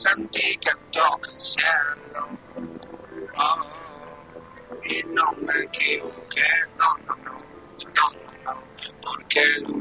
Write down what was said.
sentí que toqué el cielo. Oh, y no me equivoqué, no, porque el